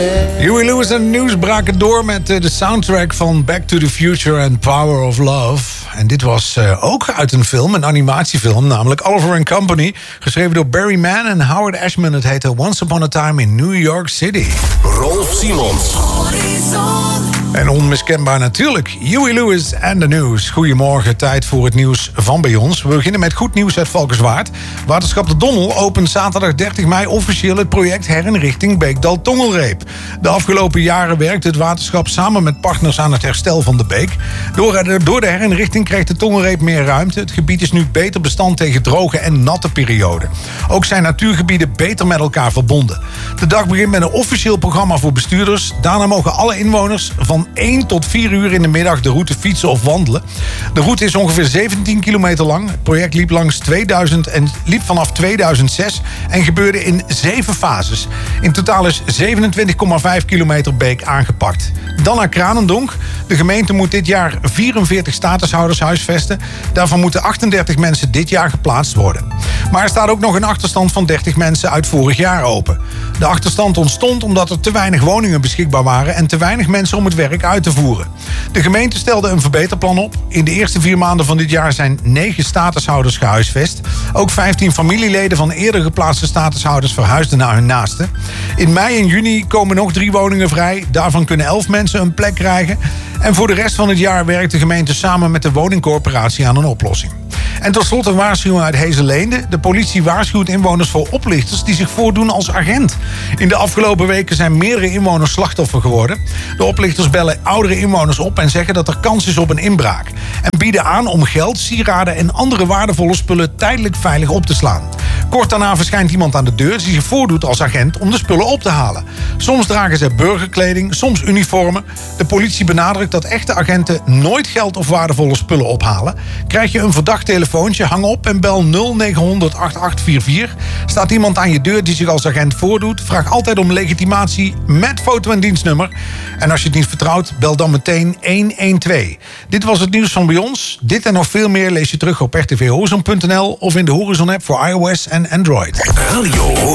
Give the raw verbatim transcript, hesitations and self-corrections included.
Huey Lewis en News braken door met de soundtrack van Back to the Future and Power of Love. En dit was uh, ook uit een film, een animatiefilm, namelijk Oliver and Company. Geschreven door Barry Mann en Howard Ashman. Het heette Once Upon a Time in New York City. Rolf Simons. En onmiskenbaar natuurlijk, Huey Lewis en de News. Goedemorgen, tijd voor het nieuws van bij ons. We beginnen met goed nieuws uit Valkenswaard. Waterschap de Donnel opent zaterdag dertig mei officieel het project Herinrichting Beekdal-Tongelreep. De afgelopen jaren werkt het waterschap samen met partners aan het herstel van de beek. Door de, door de herinrichting krijgt de Tongelreep meer ruimte. Het gebied is nu beter bestand tegen droge en natte perioden. Ook zijn natuurgebieden beter met elkaar verbonden. De dag begint met een officieel programma voor bestuurders. Daarna mogen alle inwoners van één tot vier uur in de middag de route fietsen of wandelen. De route is ongeveer zeventien kilometer lang. Het project liep, langs tweeduizend en liep vanaf tweeduizend zes en gebeurde in zeven fases. In totaal is zevenentwintig komma vijf kilometer beek aangepakt. Dan naar Kranendonk. De gemeente moet dit jaar vierenveertig statushouders huisvesten. Daarvan moeten achtendertig mensen dit jaar geplaatst worden. Maar er staat ook nog een achterstand van dertig mensen uit vorig jaar open. De achterstand ontstond omdat er te weinig woningen beschikbaar waren en te weinig mensen om het werk uit te voeren. De gemeente stelde een verbeterplan op. In de eerste vier maanden van dit jaar zijn negen statushouders gehuisvest. Ook vijftien familieleden van eerder geplaatste statushouders verhuisden naar hun naasten. In mei en juni komen nog drie woningen vrij. Daarvan kunnen elf mensen een plek krijgen. En voor de rest van het jaar werkt de gemeente samen met de woningcorporatie aan een oplossing. En tot slot een waarschuwing uit Hezeleende. De politie waarschuwt inwoners voor oplichters die zich voordoen als agent. In de afgelopen weken zijn meerdere inwoners slachtoffer geworden. De oplichters bellen oudere inwoners op en zeggen dat er kans is op een inbraak. En bieden aan om geld, sieraden en andere waardevolle spullen tijdelijk veilig op te slaan. Kort daarna verschijnt iemand aan de deur die zich voordoet als agent om de spullen op te halen. Soms dragen ze burgerkleding, soms uniformen. De politie benadrukt dat echte agenten nooit geld of waardevolle spullen ophalen. Krijg je een verdacht telefoontje, hang op en bel nul negen honderd achtentachtig vierentveertig. Staat iemand aan je deur die zich als agent voordoet, vraag altijd om legitimatie met foto en dienstnummer. En als je het niet vertrouwt, bel dan meteen honderdtwaalf. Dit was het nieuws van bij ons. Dit en nog veel meer lees je terug op r t v horizon punt n l of in de Horizon app voor iOS en Android. Radio